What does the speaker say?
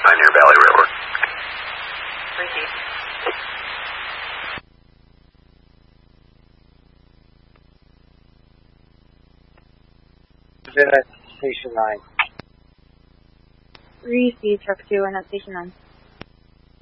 Pioneer Valley Railroad. Received. Been at Station 9. Received, Truck 2, and at Station 9.